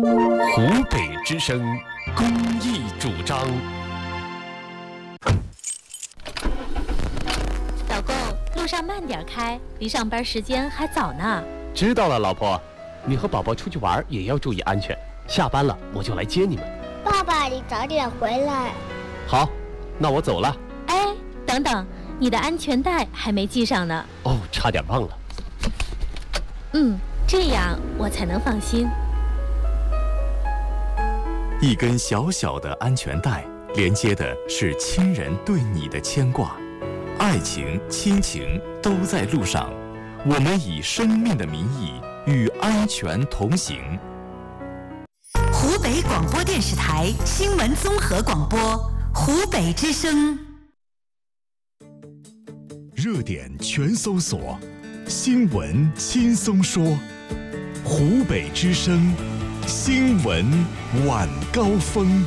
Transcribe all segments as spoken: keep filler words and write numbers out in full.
湖北之声公益主张。 老公，路上慢点开，离上班时间还早呢。 知道了，老婆。你和宝宝出去玩也要注意安全。下班了我就来接你们。 爸爸，你早点回来。 好，那我走了。 哎，等等，你的安全带还没系上呢。 哦，差点忘了。 嗯，这样我才能放心。 一根小小的安全带，连接的是亲人对你的牵挂，爱情、亲情都在路上。我们以生命的名义与安全同行。 湖北广播电视台新闻综合广播，湖北之声。 热点全搜索，新闻轻松说。湖北之声新闻晚高峰。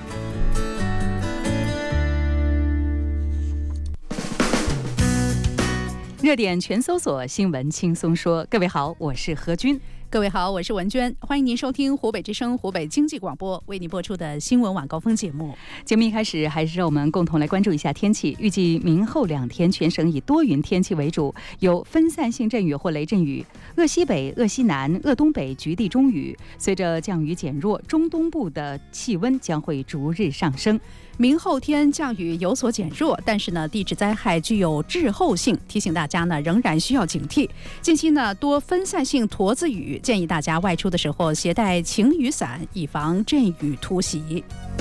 热点全搜索，新闻轻松说。各位好，我是何军。 各位好，我是文娟，欢迎您收听湖北之声湖北经济广播为您播出的新闻晚高峰节目。 节目一开始，还是让我们共同来关注一下天气。预计明后两天全省以多云天气为主，有分散性阵雨或雷阵雨，鄂西北、鄂西南、鄂东北局地中雨。随着降雨减弱，中东部的气温将会逐日上升。 明后天降雨有所减弱，但是呢，地质灾害具有滞后性，提醒大家呢仍然需要警惕。近期呢多分散性坨子雨，建议大家外出的时候携带晴雨伞，以防阵雨突袭。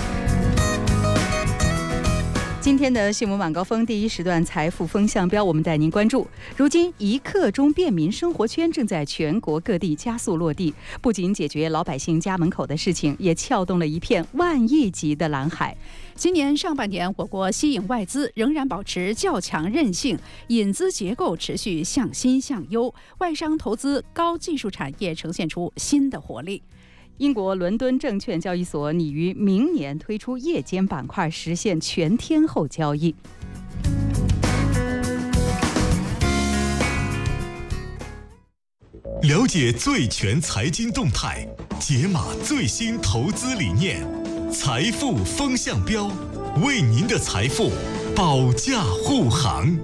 今天的新闻晚高峰第一时段财富风向标，我们带您关注。如今一刻钟便民生活圈正在全国各地加速落地，不仅解决老百姓家门口的事情，也撬动了一片万亿级的蓝海。 今年上半年，我国吸引外资仍然保持较强韧性，引资结构持续向新向优，外商投资高技术产业呈现出新的活力。 英国伦敦证券交易所拟于明年推出夜间板块，实现全天候交易。 了解最全财经动态，解码最新投资理念，财富风向标，为您的财富保驾护航。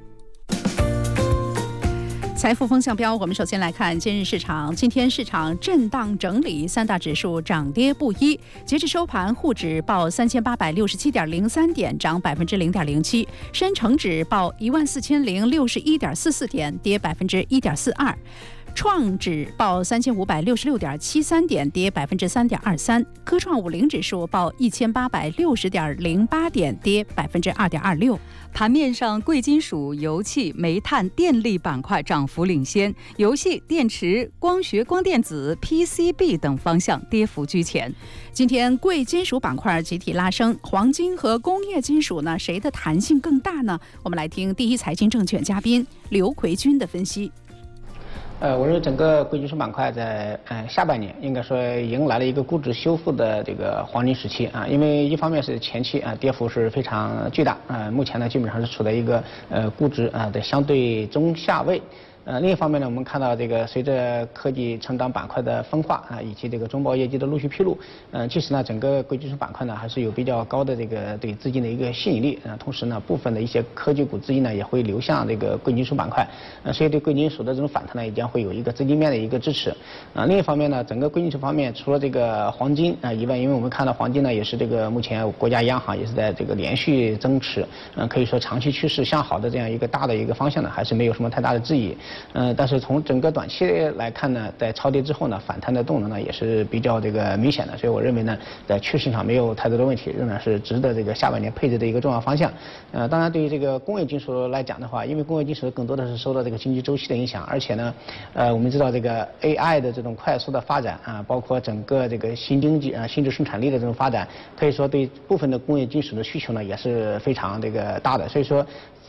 财富风向标，我们首先来看今日市场。今天市场震荡整理，三大指数涨跌不一。截至收盘，沪指报三千八百六十七点零三点，涨百分之零点零七；深成指报一万四千零六十一点四四点，跌百分之一点四二。创指报三千五百六十六点七三点，跌百分之三点二三；科创五零指数报一千八百六十点零八点，跌百分之二点二六。 盘面上，贵金属、油气、煤炭、电力板块涨幅领先，游戏、电池、光学光电子、P C B 等方向跌幅居前。 今天贵金属板块集体拉升，黄金和工业金属呢，谁的弹性更大呢？我们来听第一财经证券嘉宾刘奎军的分析。 呃，我认为整个贵金属板块在呃下半年应该说迎来了一个估值修复的这个黄金时期啊，因为一方面是前期啊跌幅是非常巨大啊，目前呢基本上是处在一个呃估值啊的相对中下位。呃，另一方面呢，我们看到这个随着科技成长板块的分化啊，以及这个中报业绩的陆续披露，嗯、呃，其实呢，整个贵金属板块呢还是有比较高的这个对资金的一个吸引力啊、呃。同时呢，部分的一些科技股资金呢也会流向这个贵金属板块，呃，所以对贵金属的这种反弹呢，也将会有一个资金面的一个支持。啊、呃，另一方面呢，整个贵金属方面，除了这个黄金啊、呃、以外，因为我们看到黄金呢也是这个目前国家央行也是在这个连续增持，嗯、呃，可以说长期趋势向好的这样一个大的一个方向呢，还是没有什么太大的质疑。嗯、呃，但是从整个短期来看呢，在超跌之后呢，反弹的动能呢也是比较这个明显的，所以我认为呢，在趋势上没有太多的问题，仍然是值得这个下半年配置的一个重要方向。呃，当然对于这个工业金属来讲的话，因为工业金属更多的是受到这个经济周期的影响，而且呢，呃，我们知道这个 A I 的这种快速的发展啊，包括整个这个新经济啊、新质生产力的这种发展，可以说对部分的工业金属的需求呢也是非常这个大的，所以说。